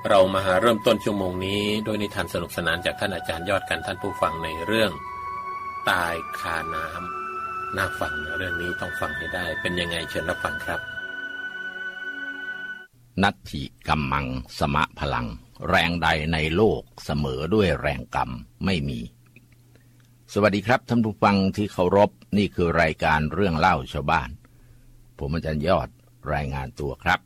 เรามาเริ่มต้นชั่วโมงนี้ด้วยนิทานสนุกสนานจากท่านอาจารย์ยอดกันท่านผู้ฟังในเรื่องตายคาน้ำน่าฟังนะเรื่องนี้ต้องฟังให้ได้เป็นยังไงเชิญรับฟังครับนัตถิกัมมังสมะพลังแรงใดในโลกเสมอด้วยแรงกรรมไม่มีสวัสดีครับท่านผู้ฟังที่เคารพนี่คือรายการเรื่องเล่าชาวบ้านผมอาจารย์ยอดรายงานตัวครับ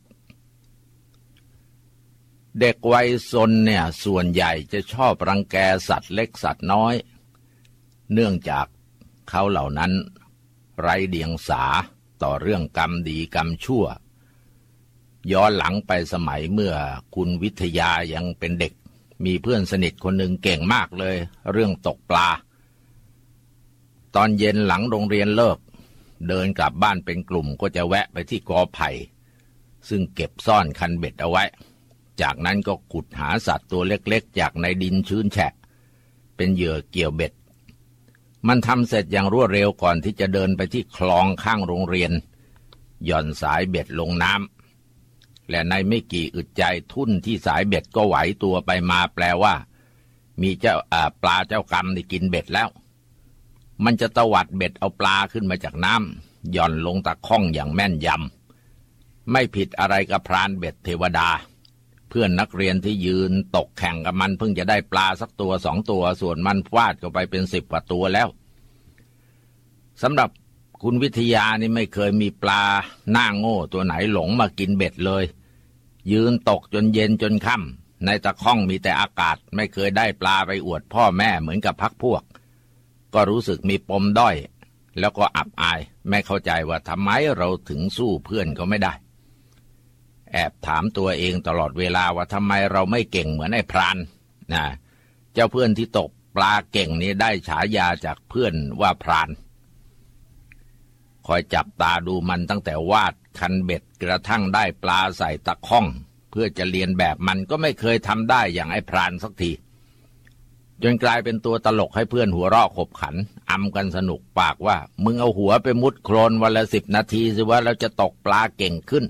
เด็กวัยซนเนี่ยส่วนใหญ่จะชอบรังแกสัตว์เล็กสัตว์น้อยเนื่องจากเขาเหล่านั้นไร้เดียงสาต่อเรื่องกรรมดีกรรมชั่วย้อนหลังไปสมัยเมื่อคุณวิทยายังเป็นเด็กมีเพื่อนสนิทคนหนึ่งเก่งมากเลยเรื่องตกปลาตอนเย็นหลังโรงเรียนเลิกเดินกลับบ้านเป็นกลุ่มก็จะแวะไปที่กอไผ่ซึ่งเก็บซ่อนคันเบ็ดเอาไว้จากนั้นก็ขุดหาสัตว์ตัวเล็กๆจากในดินชื้นแฉะเป็นเหยื่อเกี่ยวเบ็ดมันทำเสร็จอย่างรวดเร็วก่อนที่จะเดินไปที่คลองข้างโรงเรียนหย่อนสายเบ็ดลงน้ำและในไม่กี่อึดใจทุ่นที่สายเบ็ดก็ไหวตัวไปมาแปลว่ามีปลาเจ้ากรรมได้กินเบ็ดแล้วมันจะตวัดเบ็ดเอาปลาขึ้นมาจากน้ำหย่อนลงตะข้องอย่างแม่นยำไม่ผิดอะไรกับพรานเบ็ดเทวดาเพื่อนนักเรียนที่ยืนตกแข่งกับมันเพิ่งจะได้ปลาสักตัวสองตัวส่วนมันฟาดเข้าไปเป็น10 กว่าตัวแล้วสำหรับคุณวิทยานี่ไม่เคยมีปลาหน้าโง่ตัวไหนหลงมากินเบ็ดเลยยืนตกจนเย็นจนค่ำในตะข้องมีแต่อากาศไม่เคยได้ปลาไปอวดพ่อแม่เหมือนกับพรรคพวกก็รู้สึกมีปมด้อยแล้วก็อับอายไม่เข้าใจว่าทำไมเราถึงสู้เพื่อนเขาไม่ได้แอบถามตัวเองตลอดเวลาว่าทำไมเราไม่เก่งเหมือนไอ้พรานนะเจ้าเพื่อนที่ตกปลาเก่งนี่ได้ฉายาจากเพื่อนว่าพรานคอยจับตาดูมันตั้งแต่วาดคันเบ็ดกระทั่งได้ปลาใส่ตะข้องเพื่อจะเรียนแบบมันก็ไม่เคยทำได้อย่างไอ้พรานสักทีจนกลายเป็นตัวตลกให้เพื่อนหัวเราะขบขันอำกันสนุกปากว่ามึงเอาหัวไปมุดโคลนวันละ10 นาทีสิว่าเราจะตกปลาเก่งขึ้น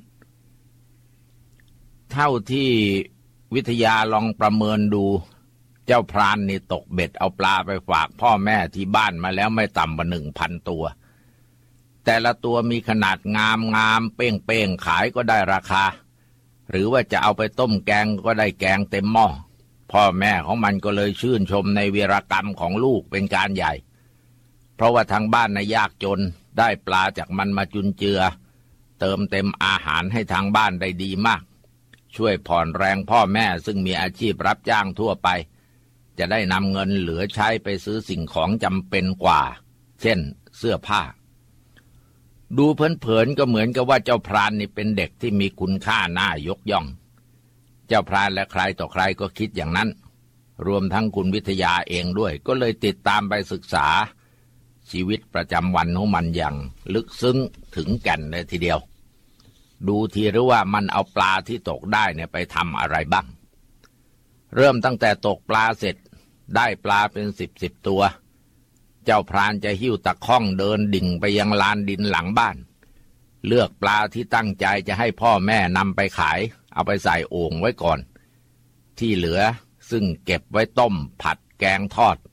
เท่าที่วิทยาลองประเมินดูเจ้าพรานนี่ตกเบ็ดเอาปลาไปฝากพ่อแม่ที่บ้านมาแล้วไม่ต่ำกว่า1,000 ตัวแต่ละตัวมีขนาดงามเป้งขายก็ได้ราคาหรือว่าจะเอาไปต้มแกงก็ได้แกงเต็มหม้อพ่อแม่ของมันก็เลยชื่นชมในวีรกรรมของลูกเป็นการใหญ่เพราะว่าทางบ้านยากจนได้ปลาจากมันมาจุนเจือเติมเต็มอาหารให้ทางบ้านได้ดีมากช่วยผ่อนแรงพ่อแม่ซึ่งมีอาชีพรับจ้างทั่วไปจะได้นำเงินเหลือใช้ไปซื้อสิ่งของจำเป็นกว่าเช่นเสื้อผ้าดูเผินๆก็เหมือนกับว่าเจ้าพรานนี่เป็นเด็กที่มีคุณค่าน่ายกย่องเจ้าพรานและใครต่อใครก็คิดอย่างนั้นรวมทั้งคุณวิทยาเองด้วยก็เลยติดตามไปศึกษาชีวิตประจำวันของมันอย่างลึกซึ้งถึงแก่นเลยทีเดียวดูทีหรือว่ามันเอาปลาที่ตกได้เนี่ยไปทำอะไรบ้างเริ่มตั้งแต่ตกปลาเสร็จได้ปลาเป็น10 ตัวเจ้าพรานจะหิ้วตะข้องเดินดิ่งไปยังลานดินหลังบ้านเลือกปลาที่ตั้งใจจะให้พ่อแม่นำไปขายเอาไปใส่โอ่งไว้ก่อนที่เหลือซึ่งเก็บไว้ต้มผัดแกงทอด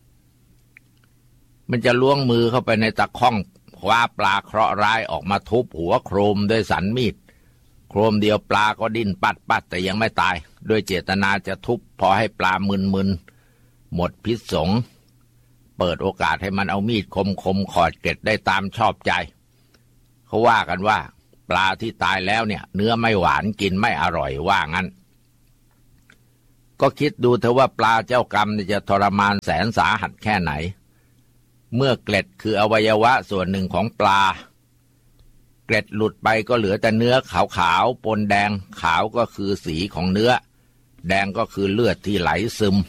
มันจะล้วงมือเข้าไปในตะข้องคว้าปลาเคราะห์ร้ายออกมาทุบหัวโครมด้วยสันมีดโครมเดียวปลาก็ดิ้นปัดแต่ยังไม่ตายด้วยเจตนาจะทุบพอให้ปลามึนหมดพิษสงเปิดโอกาสให้มันเอามีดคมขอดเกล็ดได้ตามชอบใจเขาว่ากันว่าปลาที่ตายแล้วเนี่ยเนื้อไม่หวานกินไม่อร่อยว่างั้นก็คิดดูเถอะว่าปลาเจ้ากรรมจะทรมานแสนสาหัสแค่ไหนเมื่อเกล็ดคืออวัยวะส่วนหนึ่งของปลาเกล็ดหลุดไปก็เหลือแต่เนื้อขาวปนแดงขาวก็คือสีของเนื้อแดงก็คือเลือดที่ไหลซึม